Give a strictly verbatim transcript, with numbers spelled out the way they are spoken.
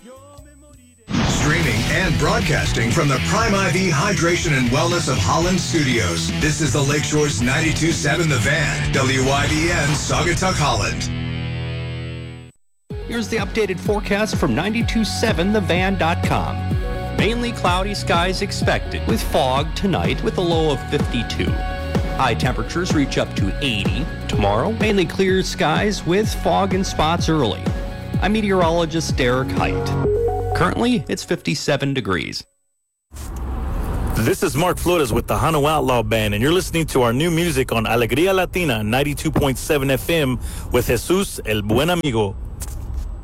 Streaming and broadcasting from the Prime I V Hydration and Wellness of Holland Studios. This is the Lakeshore's ninety-two point seven The Van, W I B N, Saugatuck, Holland. Here's the updated forecast from ninety-two point seven the van dot com. Mainly cloudy skies expected, with fog tonight with a low of fifty-two. High temperatures reach up to eighty. Tomorrow, mainly clear skies with fog in spots early. I'm meteorologist Derek Height. Currently, it's fifty-seven degrees. This is Mark Flores with the Hano Outlaw Band, and you're listening to our new music on Alegría Latina ninety-two point seven F M with Jesus El Buen Amigo.